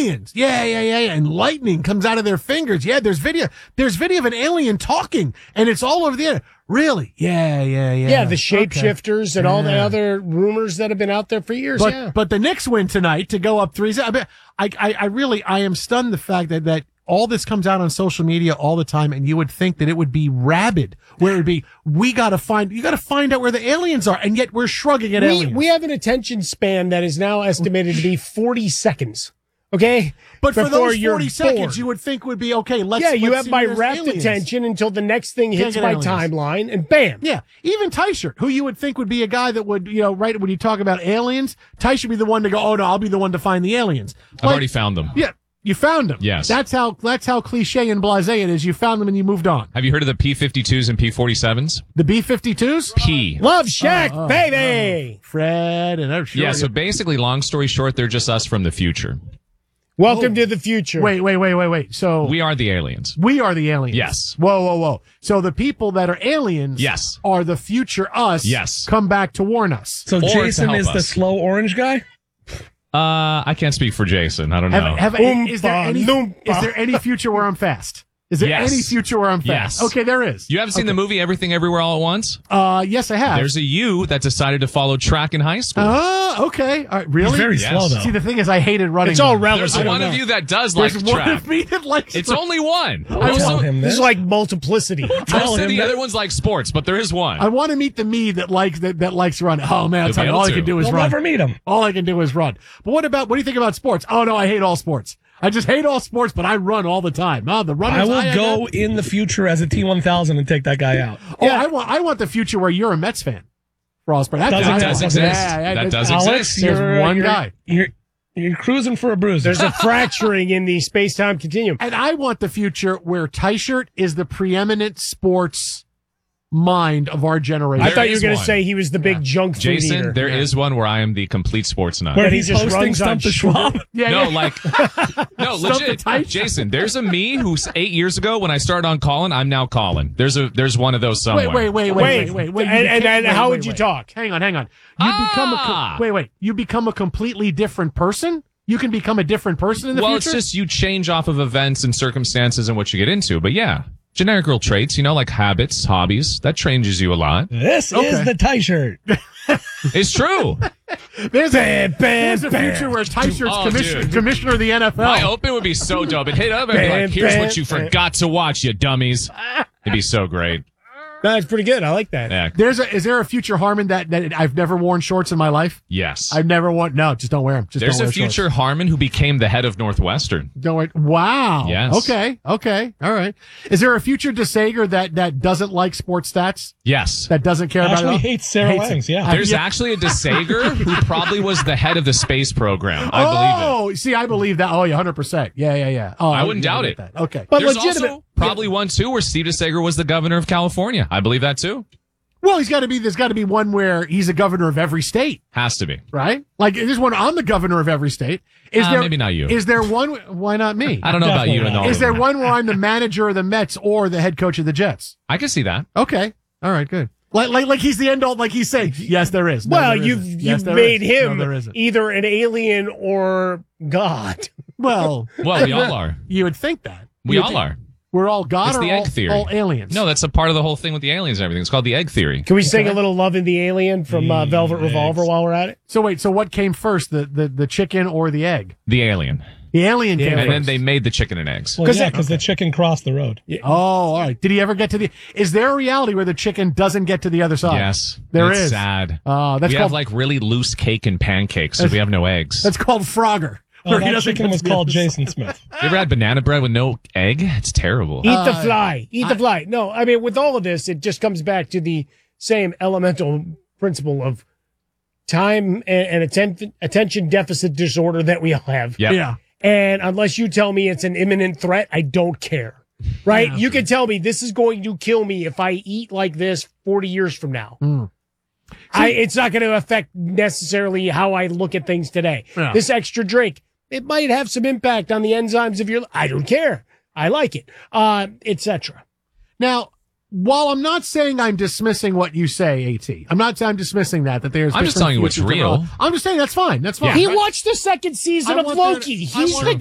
aliens. Yeah. And lightning comes out of their fingers. Yeah, there's video of an alien talking, and it's all over the internet. Really? Yeah. Yeah, the shapeshifters and all the other rumors that have been out there for years. But the Knicks win tonight to go up 3-0. I am stunned the fact that all this comes out on social media all the time, and you would think that it would be rabid, where it would be, you got to find out where the aliens are, and yet we're shrugging at aliens. We have an attention span that is now estimated to be 40 seconds. Okay? But for before those 40 seconds, bored. You would think would be, okay, let's you have see my where there's rapt aliens. attention until the next thing hits my aliens. timeline, and bam. Yeah, even Teichert, who you would think would be a guy that would, right when you talk about aliens, Teichert would be the one to go, oh no, I'll be the one to find the aliens. I've already found them. Yeah, you found them. Yes. That's how cliche and blasé it is. You found them and you moved on. Have you heard of the P-52s and P-47s? The B-52s? P. Love Shack, baby. Fred, and I'm sure. Yeah, so basically, long story short, they're just us from the future. Welcome to the future. Wait. So We are the aliens. we are the aliens. Yes. Whoa. So the people that are aliens Yes. are the future us. Yes. Come back to warn us. So Or to Jason help is the us. slow orange guy? I can't speak for Jason. I don't know. Is there any future where I'm fast? Is there Yes. any future where I'm fast? Yes. Okay, there is. You haven't seen the movie Everything Everywhere All at Once? Yes, I have. There's a you that decided to follow track in high school. Okay. All right, really? He's very Yes. slow, though. See, the thing is, I hated running. It's all now. relative. There's one of you that does like There's one track. of me that likes. It's only one. Tell him This this. is like multiplicity. Most of the other ones like sports, but there is one. I want to meet the me that likes that likes running. Oh man, I'll You'll tell be you, able all I to. can do is We'll run. never meet him. All I can do is run. But what do you think about sports? Oh no, I hate all sports. I just hate all sports, but I run all the time. The runners. I will go in the future as a T1000 and take that guy out. Oh, I want the future where you're a Mets fan. For all sports. Does exist. That does Alex, exist. There's one guy. You're cruising for a bruise. There's a fracturing in the space-time continuum. And I want the future where Teichert is the preeminent sports mind of our generation. I There thought you were is going to one. say he was the big junk food Jason, eater. there is one where I am the complete sports nut. Where he he's just posting runs on Stump the Schwab. No, legit. Teichert. Jason, there's a me who's 8 years ago when I started on Colin, I'm now Colin. There's one of those somewhere. Wait. And how would you talk? Hang on. You become a completely different person? You can become a different person in the Well, future? it's just you change off of events and circumstances and what you get into. But yeah, generic girl traits, like habits, hobbies, that changes you a lot. This is the T-shirt. It's true. There's a future where Teichert's commissioner of the NFL. My open would be so dope. It'd hit up and be like, here's what you forgot to watch, you dummies. It'd be so great. That's pretty good. I like that. Yeah. Is there a future Harmon that I've never worn shorts in my life? Yes. I've never worn. No, just don't wear them. There's a future Harmon who became the head of Northwestern. Don't wear. Wow. Yes. Okay. All right. Is there a future DeSager that doesn't like sports stats? Yes. That doesn't care about it? Actually hates Sarah Langs, yeah. There's actually a DeSager who probably was the head of the space program. I believe it. See, I believe that. Oh, yeah, 100%. Yeah. Oh, I wouldn't doubt it. That. Okay. But There's legitimate. also probably one, too, where Steve DeSager was the governor of California. I believe that, too. Well, there's got to be one where he's a governor of every state, Has to be. right? Like, there's one, I'm the governor of every state. Is there, maybe not you. Is there one, why not me? I don't know about you. And all Is of there them. one where I'm the manager of the Mets or the head coach of the Jets? I can see that. Okay. All right, good. Like he's the end all, like he's saying, yes, there is. No, Well, there you've isn't. Yes, there made is. him No, there isn't. either an alien or God. Well, Well, we all are. you would think that. We You'd all think- are. We're all God It's or the egg theory. all aliens? No, that's a part of the whole thing with the aliens and everything. It's called the egg theory. Can we sing a little Love in the Alien from Velvet Revolver while we're at it? So wait, so what came first, the chicken or the egg? The alien. The alien came And first. then they made the chicken and eggs. Well, yeah, because the chicken crossed the road. Oh, all right. Did he ever get to the? Is there a reality where the chicken doesn't get to the other side? Yes. There it's is. sad. That's we called have like really loose cake and pancakes, so we have no eggs. that's called Frogger. Oh, where he that doesn't chicken get was to the called other side. Jason Smith. You ever had banana bread with no egg? It's terrible. Eat the fly. Eat the fly. No, I mean, with all of this, it just comes back to the same elemental principle of time and attention deficit disorder that we all have. Yep. Yeah. And unless you tell me it's an imminent threat, I don't care. Right? Yeah. You can tell me this is going to kill me if I eat like this 40 years from now. It's not going to affect necessarily how I look at things today. Yeah. This extra drink, it might have some impact on the enzymes of your. I don't care. I like it, etc. Now, while I'm not saying I'm dismissing what you say, AT, I'm dismissing that there's. I'm just different telling you what's futures real. I'm just saying that's fine. That's fine. Yeah. He watched the second season I of want there- Loki. I He's want- the